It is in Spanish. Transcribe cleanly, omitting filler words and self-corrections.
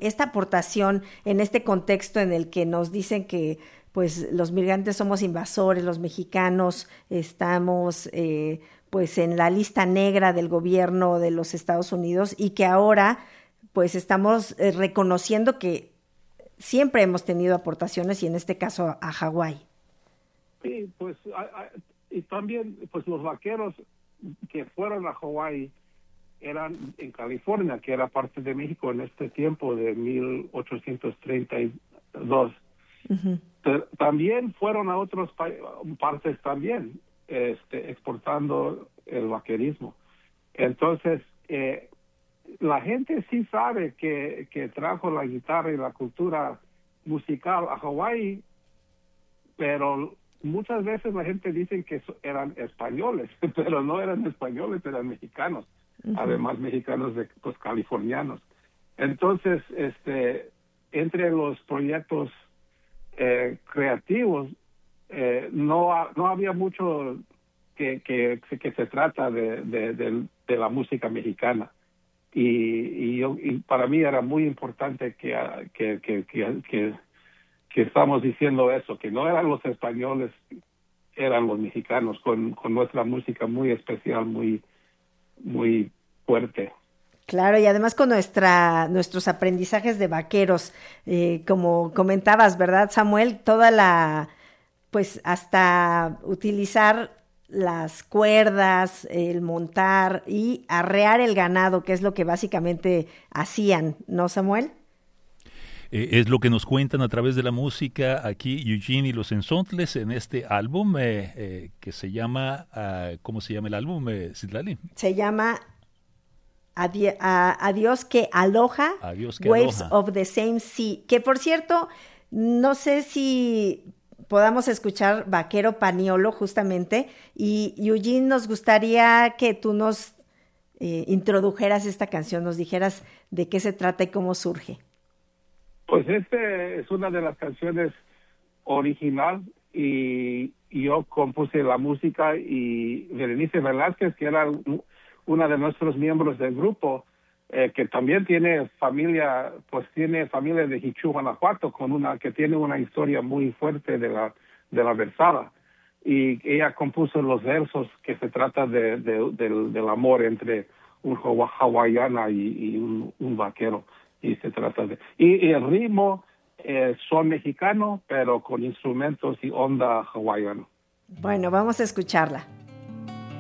esta aportación en este contexto en el que nos dicen que pues los migrantes somos invasores, los mexicanos estamos pues en la lista negra del gobierno de los Estados Unidos y que ahora pues estamos reconociendo que siempre hemos tenido aportaciones y en este caso a Hawái. Sí, pues y también pues los vaqueros que fueron a Hawái eran en California, que era parte de México en este tiempo de 1832. Uh-huh. También fueron a otras partes también, exportando el vaquerismo. Entonces, la gente sí sabe que trajo la guitarra y la cultura musical a Hawái, pero muchas veces la gente dice que eran españoles, pero no eran españoles, eran mexicanos, uh-huh. Además mexicanos pues californianos. Entonces, entre los proyectos creativos, no había mucho que se trata de la música mexicana. Y para mí era muy importante que estamos diciendo eso, que no eran los españoles, eran los mexicanos, con nuestra música muy especial, muy fuerte. Claro, y además con nuestros aprendizajes de vaqueros, como comentabas, ¿verdad, Samuel? Pues hasta utilizar las cuerdas, el montar y arrear el ganado, que es lo que básicamente hacían, ¿no, Samuel? Es lo que nos cuentan a través de la música aquí Eugene y los Enzontles en este álbum que se llama, ¿cómo se llama el álbum, Citlali? Se llama Adiós que Aloha, Waves of the Same Sea, que por cierto, no sé si podamos escuchar Vaquero Paniolo justamente, y Eugene, nos gustaría que tú nos introdujeras esta canción, nos dijeras de qué se trata y cómo surge. Pues es una de las canciones original y yo compuse la música y Berenice Velázquez, que era una de nuestros miembros del grupo, que también tiene familia de Jichú, Guanajuato, que tiene una historia muy fuerte de la versada. Y ella compuso los versos que se trata del amor entre un hawaiana y un vaquero. Y se trata y el ritmo son mexicano, pero con instrumentos y onda hawaiano. Bueno, vamos a escucharla.